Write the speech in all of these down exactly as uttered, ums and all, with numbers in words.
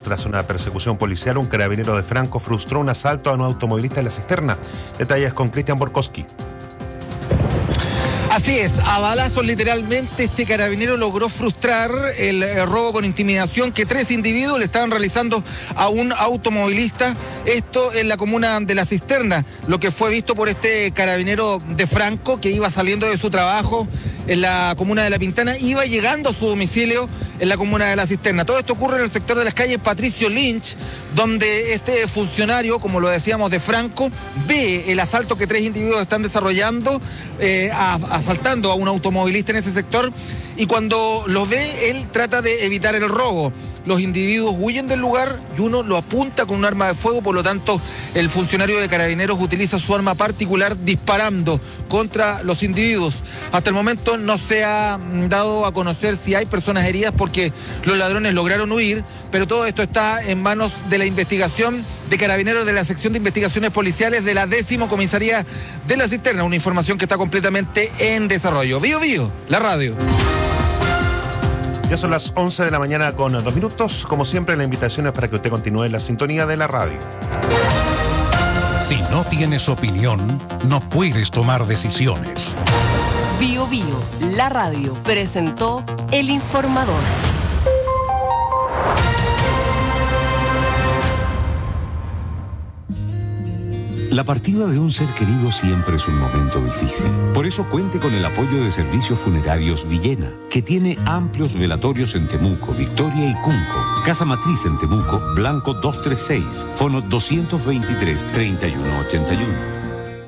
Tras una persecución policial, un carabinero de Franco frustró un asalto a un automovilista en La Cisterna. Detalles con Cristian Borkowski. Así es, a balazos literalmente este carabinero logró frustrar el, el robo con intimidación que tres individuos le estaban realizando a un automovilista, esto en la comuna de La Cisterna, lo que fue visto por este carabinero de Franco que iba saliendo de su trabajo en la comuna de La Pintana, iba llegando a su domicilio en la comuna de La Cisterna. Todo esto ocurre en el sector de las calles Patricio Lynch, donde este funcionario, como lo decíamos, de Franco, ve el asalto que tres individuos están desarrollando, eh, a, asaltando a un automovilista en ese sector, y cuando lo ve, él trata de evitar el robo. Los individuos huyen del lugar y uno lo apunta con un arma de fuego, por lo tanto el funcionario de Carabineros utiliza su arma particular disparando contra los individuos. Hasta el momento no se ha dado a conocer si hay personas heridas porque los ladrones lograron huir, pero todo esto está en manos de la investigación de Carabineros de la sección de investigaciones policiales de la décima comisaría de La Cisterna, una información que está completamente en desarrollo. Bío Bío, la radio. Ya son las once de la mañana con dos minutos. Como siempre, la invitación es para que usted continúe en la sintonía de la radio. Si no tienes opinión, no puedes tomar decisiones. Bío Bío, la radio, presentó El Informador. La partida de un ser querido siempre es un momento difícil. Por eso cuente con el apoyo de Servicios Funerarios Villena, que tiene amplios velatorios en Temuco, Victoria y Cunco. Casa Matriz en Temuco, Blanco doscientos treinta y seis, fono doscientos veintitrés, treinta y uno ochenta y uno.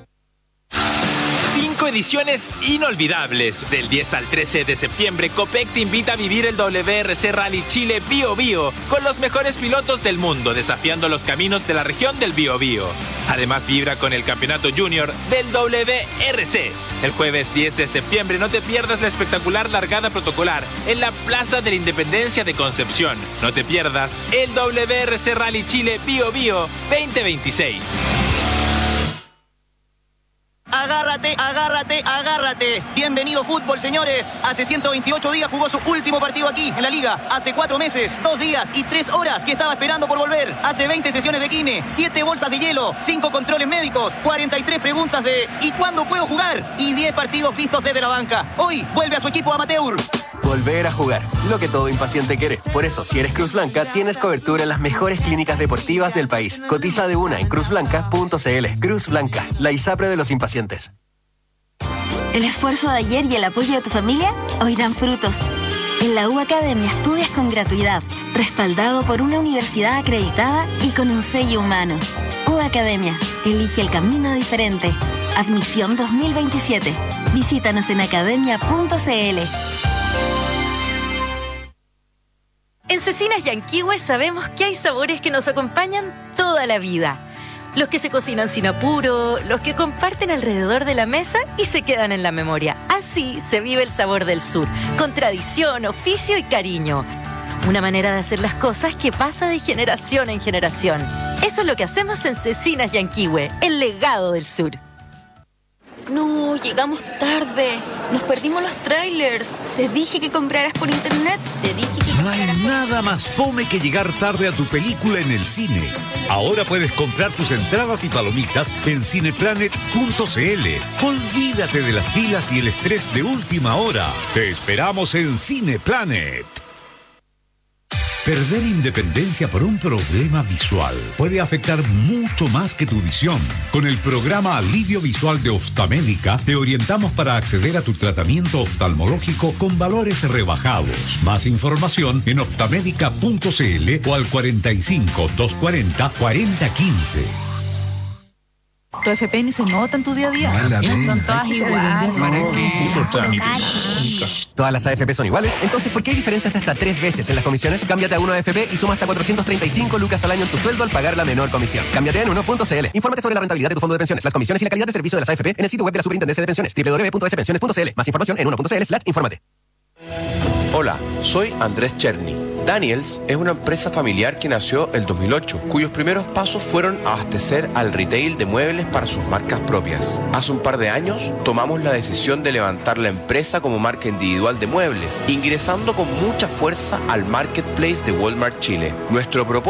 Ediciones inolvidables. Del diez al trece de septiembre, Copec te invita a vivir el W R C Rally Chile Bío Bío con los mejores pilotos del mundo desafiando los caminos de la región del Biobío. Además, vibra con el campeonato junior del W R C. El jueves diez de septiembre no te pierdas la espectacular largada protocolar en la Plaza de la Independencia de Concepción. No te pierdas el W R C Rally Chile Bío Bío veinte veintiséis. Agárrate, agárrate, agárrate. Bienvenido fútbol, señores. Hace ciento veintiocho días jugó su último partido aquí, en la Liga. Hace cuatro meses, dos días y tres horas que estaba esperando por volver. Hace veinte sesiones de kine, siete bolsas de hielo, cinco controles médicos, cuarenta y tres preguntas de ¿y cuándo puedo jugar? Y diez partidos vistos desde la banca. Hoy vuelve a su equipo amateur. Volver a jugar, lo que todo impaciente quiere. Por eso, si eres Cruz Blanca, tienes cobertura en las mejores clínicas deportivas del país. Cotiza de una en cruz blanca punto c l. Cruz Blanca, la ISAPRE de los impacientes. El esfuerzo de ayer y el apoyo de tu familia hoy dan frutos. En la U Academia estudias con gratuidad, respaldado por una universidad acreditada y con un sello humano. U Academia, elige el camino diferente. Admisión dos mil veintisiete. Visítanos en academia punto c l. En Cecinas Yanquihue sabemos que hay sabores que nos acompañan toda la vida. Los que se cocinan sin apuro, los que comparten alrededor de la mesa y se quedan en la memoria. Así se vive el sabor del sur, con tradición, oficio y cariño. Una manera de hacer las cosas que pasa de generación en generación. Eso es lo que hacemos en Cecinas Yanquihue, el legado del sur. No, llegamos tarde. Nos perdimos los trailers. Te dije que compraras por internet. Te dije que No hay nada más fome que llegar tarde a tu película en el cine. Ahora puedes comprar tus entradas y palomitas en cineplanet punto c l. Olvídate de las filas y el estrés de última hora. Te esperamos en Cineplanet. Perder independencia por un problema visual puede afectar mucho más que tu visión. Con el programa Alivio Visual de Oftamédica te orientamos para acceder a tu tratamiento oftalmológico con valores rebajados. Más información en oftamédica punto c l o al cuarenta y cinco, doscientos cuarenta, cuarenta quince. Tu F P ni se nota en tu día a día. No, son todas iguales. ¿Para qué? ¿Todas las A F P son iguales? Entonces, ¿por qué hay diferencias de hasta tres veces en las comisiones? Cámbiate a uno A F P y suma hasta cuatrocientos treinta y cinco lucas al año en tu sueldo al pagar la menor comisión. Cámbiate en uno punto c l. Infórmate sobre la rentabilidad de tu fondo de pensiones, las comisiones y la calidad de servicio de las A F P en el sitio web de la Superintendencia de Pensiones, doble u doble u doble u punto s pensiones punto c l. Más información en uno punto c l slash infórmate. Hola, soy Andrés Cherny. Daniels es una empresa familiar que nació el dos mil ocho, cuyos primeros pasos fueron abastecer al retail de muebles para sus marcas propias. Hace un par de años tomamos la decisión de levantar la empresa como marca individual de muebles, ingresando con mucha fuerza al marketplace de Walmart Chile. Nuestro propósito